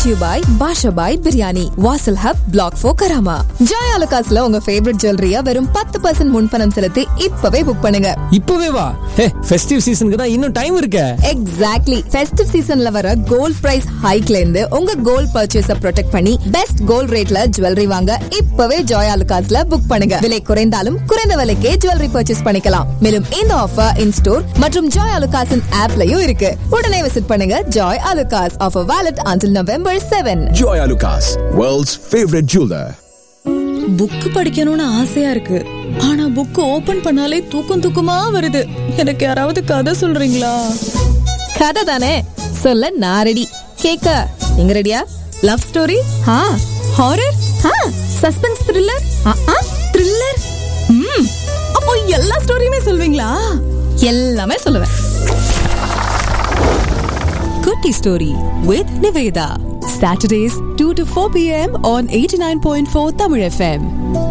to you by Bashabai Biryani, Wasal Hub, Block 4 Karama. Joy Alucasல உங்க favourite ஜுவல்லரியா வெறும் 10% முன்பணம் செலுத்தி இப்பவே புக் பண்ணுங்க. இப்பவே வா. ஃபெஸ்டிவ் சீசனுக்கு தான் இன்னும் டைம் இருக்கு. எக்ஸாக்ட்லி. ஃபெஸ்டிவ் சீசன்ல வர கோல்ட் பிரைஸ் ஹைக்ல இருந்து உங்க கோல்ட் பர்ச்சேஸ ப்ரொடெக்ட் பண்ணி பெஸ்ட் கோல்ட் ரேட்ல ஜுவல்லரி வாங்க இப்பவே ஜாய் ஆலுகாஸ்ல புக் பண்ணுங்க. விலை குறைந்தாலும் குறைந்த விலைக்கே ஜுவல்லரி பர்ச்சேஸ் பண்ணிக்கலாம். மேலும் இந்த ஆஃபர் இன் ஸ்டோர் மற்றும் ஜாய் ஆலுகாஸின் ஆப்லயும் இருக்கு. உடனே விசிட் பண்ணுங்க. Joy Alukkas. Offer valid until November 7. Joy Alucas, world's favorite jeweler. Book படிக்கணும்னு ஆசையா இருக்கு, ஆனா புக் ஓபன் பண்ணாலே தூக்கமா வருது. எனக்கு யாராவது கதை சொல்றீங்களா? கதை தானே சொல்ல நான் ரெடி. கேக்க நீங்க ரெடியா? Love story, horror, suspense, thriller, thriller. அப்போ எல்லா ஸ்டோரியுமே சொல்வீங்களா? எல்லாமே சொல்லுவேன். குட்டி story with Niveda. Saturdays 2 to 4 p.m. on 89.4 Tamil FM.